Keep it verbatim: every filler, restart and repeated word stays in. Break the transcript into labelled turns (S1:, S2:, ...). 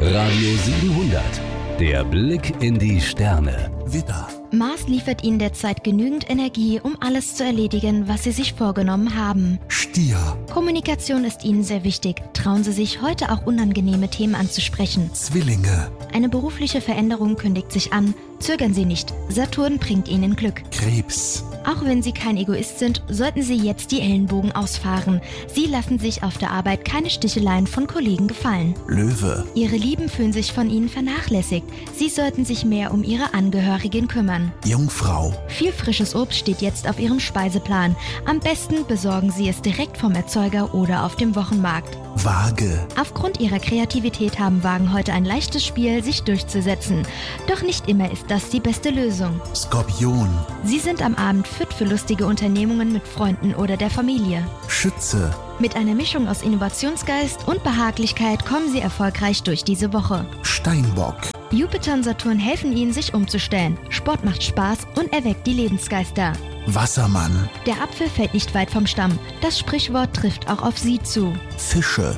S1: Radio siebenhundert. Der Blick in die Sterne.
S2: Widder.
S3: Mars liefert Ihnen derzeit genügend Energie, um alles zu erledigen, was Sie sich vorgenommen haben.
S2: Stier.
S3: Kommunikation ist Ihnen sehr wichtig. Trauen Sie sich, heute auch unangenehme Themen anzusprechen.
S2: Zwillinge.
S3: Eine berufliche Veränderung kündigt sich an. Zögern Sie nicht. Saturn bringt Ihnen Glück.
S2: Krebs.
S3: Auch wenn Sie kein Egoist sind, sollten Sie jetzt die Ellenbogen ausfahren. Sie lassen sich auf der Arbeit keine Sticheleien von Kollegen gefallen.
S2: Löwe.
S3: Ihre Lieben fühlen sich von Ihnen vernachlässigt. Sie sollten sich mehr um Ihre Angehörigen kümmern.
S2: Jungfrau.
S3: Viel frisches Obst steht jetzt auf Ihrem Speiseplan. Am besten besorgen Sie es direkt vom Erzeuger oder auf dem Wochenmarkt.
S2: Waage.
S3: Aufgrund ihrer Kreativität haben Wagen heute ein leichtes Spiel, sich durchzusetzen. Doch nicht immer ist das die beste Lösung.
S2: Skorpion.
S3: Sie sind am Abend fit für lustige Unternehmungen mit Freunden oder der Familie.
S2: Schütze.
S3: Mit einer Mischung aus Innovationsgeist und Behaglichkeit kommen Sie erfolgreich durch diese Woche.
S2: Steinbock.
S3: Jupiter und Saturn helfen Ihnen, sich umzustellen. Sport macht Spaß und erweckt die Lebensgeister.
S2: Wassermann.
S3: Der Apfel fällt nicht weit vom Stamm. Das Sprichwort trifft auch auf Sie zu.
S2: Fische.